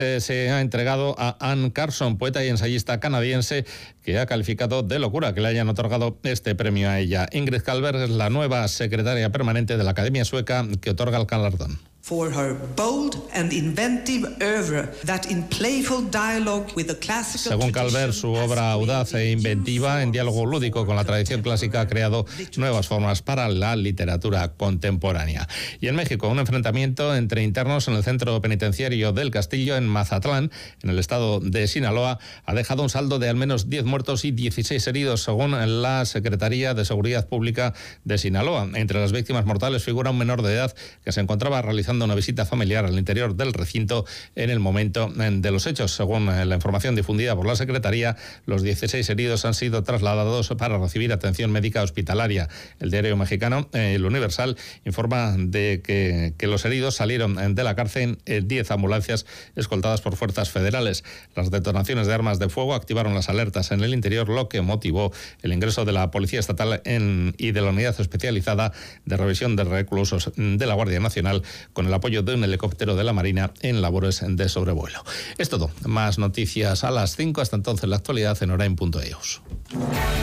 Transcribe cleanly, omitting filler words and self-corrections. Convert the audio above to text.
Se ha entregado a Anne Carson, poeta y ensayista canadiense, que ha calificado de locura que le hayan otorgado este premio a ella. Ingrid Kalberg es la nueva secretaria permanente de la Academia Sueca que otorga el galardón. For her bold and inventive oeuvre that in playful dialogue with the classical. Según Kalberg, su obra audaz e inventiva en diálogo lúdico con la tradición clásica ha creado nuevas formas para la literatura contemporánea. Y en México, un enfrentamiento entre internos en el centro penitenciario del Castillo en Mazatlán, en el estado de Sinaloa, ha dejado un saldo de al menos 10 muertos y 16 heridos, según la Secretaría de Seguridad Pública de Sinaloa. Entre las víctimas mortales figura un menor de edad que se encontraba realizando una visita familiar al interior del recinto en el momento de los hechos. Según la información difundida por la Secretaría, los 16 heridos han sido trasladados para recibir atención médica hospitalaria. El diario mexicano El Universal informa de que los heridos salieron de la cárcel en 10 ambulancias escoltadas por fuerzas federales. Las detonaciones de armas de fuego activaron las alertas en el interior, lo que motivó el ingreso de la Policía Estatal y de la Unidad Especializada de Revisión de Reclusos de la Guardia Nacional, con el apoyo de un helicóptero de la Marina en labores de sobrevuelo. Es todo. Más noticias a las 5. Hasta entonces, la actualidad en orain.eus.